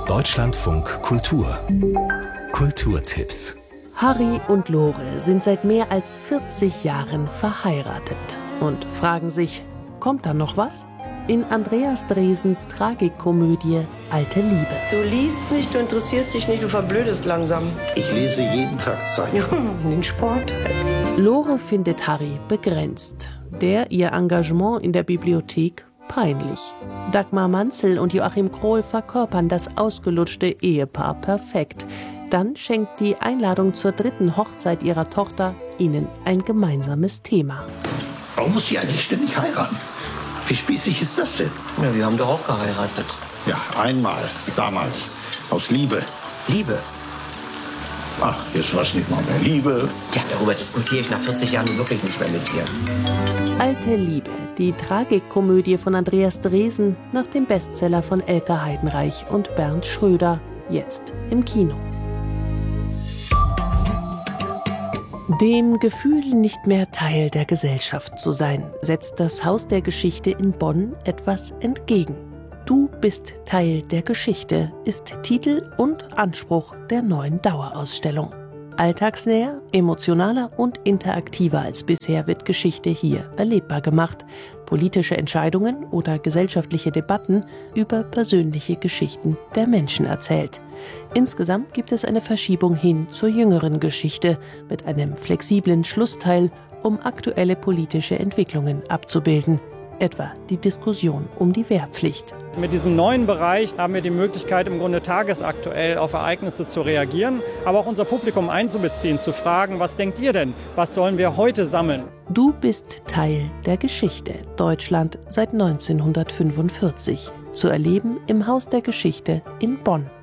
Deutschlandfunk Kultur. Kulturtipps. Harry und Lore sind seit mehr als 40 Jahren verheiratet und fragen sich, kommt da noch was? In Andreas Dresens Tragikkomödie Alte Liebe. Du liest nicht, du interessierst dich nicht, du verblödest langsam. Ich lese jeden Tag Zeitung. Ja, den Sport. Lore findet Harry begrenzt. Der ihr Engagement in der Bibliothek peinlich. Dagmar Manzel und Joachim Krohl verkörpern das ausgelutschte Ehepaar perfekt. Dann schenkt die Einladung zur 3. Hochzeit ihrer Tochter ihnen ein gemeinsames Thema. Warum muss sie eigentlich ständig heiraten? Wie spießig ist das denn? Ja, wir haben doch auch geheiratet. Ja, einmal, damals, aus Liebe. Liebe? Ach, jetzt war's nicht mal mehr Liebe. Ja, darüber diskutiere ich nach 40 Jahren wirklich nicht mehr mit dir. Alte Liebe, die Tragikkomödie von Andreas Dresen nach dem Bestseller von Elke Heidenreich und Bernd Schröder, jetzt im Kino. Dem Gefühl, nicht mehr Teil der Gesellschaft zu sein, setzt das Haus der Geschichte in Bonn etwas entgegen. Du bist Teil der Geschichte ist Titel und Anspruch der neuen Dauerausstellung. Alltagsnäher, emotionaler und interaktiver als bisher wird Geschichte hier erlebbar gemacht. Politische Entscheidungen oder gesellschaftliche Debatten über persönliche Geschichten der Menschen erzählt. Insgesamt gibt es eine Verschiebung hin zur jüngeren Geschichte mit einem flexiblen Schlussteil, um aktuelle politische Entwicklungen abzubilden, etwa die Diskussion um die Wehrpflicht. Mit diesem neuen Bereich haben wir die Möglichkeit, im Grunde tagesaktuell auf Ereignisse zu reagieren, aber auch unser Publikum einzubeziehen, zu fragen, was denkt ihr denn? Was sollen wir heute sammeln? Du bist Teil der Geschichte. Deutschland seit 1945. Zu erleben im Haus der Geschichte in Bonn.